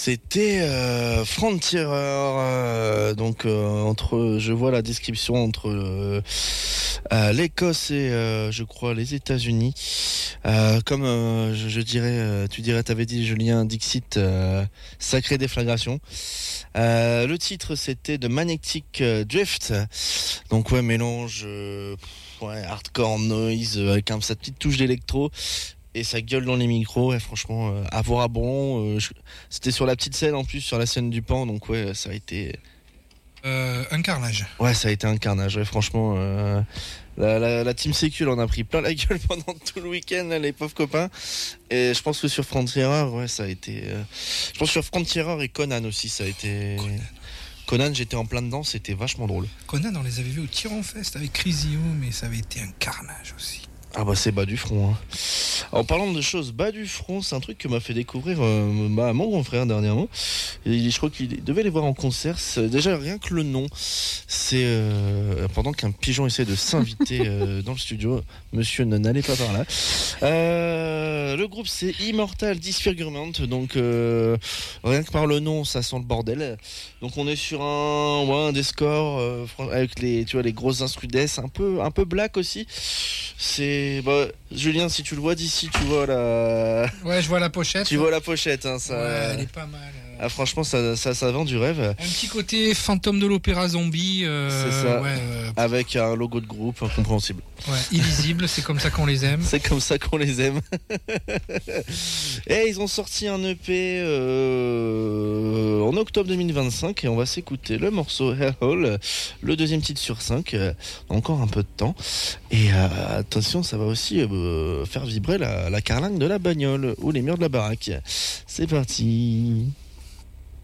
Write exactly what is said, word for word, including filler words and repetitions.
C'était euh, Frontier, euh, donc euh, entre, je vois la description entre euh, euh, l'Écosse et euh, je crois les États-Unis. Euh, comme euh, je, je dirais, euh, tu dirais, t'avais dit Julien Dixit, euh, sacrée déflagration. Euh, le titre c'était de Magnetic Drift, donc ouais mélange euh, ouais, hardcore noise avec un, sa petite touche d'électro. Et ça gueule dans les micros, ouais, franchement, euh, à voir à bon. Euh, je... C'était sur la petite scène en plus, sur la scène du Pan, donc ouais, ça a été. Euh, un carnage. Ouais, ça a été un carnage, ouais, franchement. Euh... La, la, la Team Sécule en a pris plein la gueule pendant tout le week-end, là, les pauvres copains. Et je pense que sur Frontier, ouais, ça a été. Euh... Je pense que sur Frontier et Conan aussi, ça a été. Conan. Conan, j'étais en plein dedans, c'était vachement drôle. Conan, on les avait vus au Tyran Fest avec Crazy O, mais ça avait été un carnage aussi. Ah bah c'est bas du front. Hein. En parlant de choses bas du front, c'est un truc que m'a fait découvrir euh, bah, mon grand frère dernièrement. Et je crois qu'il devait les voir en concert. C'est, déjà rien que le nom, c'est euh, pendant qu'un pigeon essaie de s'inviter euh, dans le studio. Monsieur, ne n'allez pas par là. Euh, le groupe c'est Immortal Disfigurement. Donc euh, rien que par le nom, ça sent le bordel. Donc on est sur un, ouais, un des scores euh, avec les, tu vois, les grosses instrus death, un peu, un peu black aussi. C'est bah, Julien, si tu le vois d'ici, tu vois la. Ouais, je vois la pochette. Tu vois la pochette, hein, ça. Ouais, elle est pas mal. Euh... Ah, franchement, ça, ça, ça vend du rêve. Un petit côté fantôme de l'opéra zombie. Euh... C'est ça. Ouais, euh... Avec un logo de groupe incompréhensible. Ouais, illisible, c'est comme ça qu'on les aime. C'est comme ça qu'on les aime. Et ils ont sorti un E P euh, en octobre deux mille vingt-cinq et on va s'écouter le morceau Hellhole, le deuxième titre sur cinq. Euh, encore un peu de temps. Et euh, attention, ça va aussi euh, faire vibrer la, la carlingue de la bagnole ou les murs de la baraque. C'est parti.